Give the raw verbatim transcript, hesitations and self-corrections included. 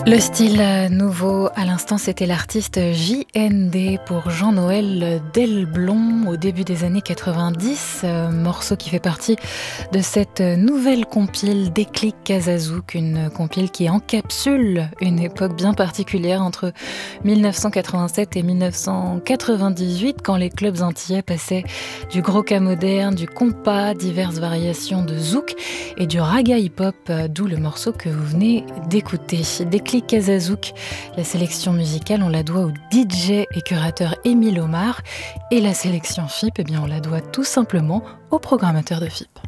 Le style euh, nouveau, à l'instant, c'était l'artiste J N D pour Jean-Noël Delblond au début des années quatre-vingt-dix, euh, morceau qui fait partie de cette nouvelle compile Déclic Casazouk, une compile qui encapsule une époque bien particulière entre mille neuf cent quatre-vingt-sept et mille neuf cent quatre-vingt-dix-huit, quand les clubs antillais passaient du gros-cas moderne, du compas, diverses variations de zouk et du raga hip-hop, euh, d'où le morceau que vous venez d'écouter. Déclic Casazouk, la sélection musicale, on la doit au D J et curateur Émile Omar, et la sélection F I P, eh bien, on la doit tout simplement au programmateur de F I P.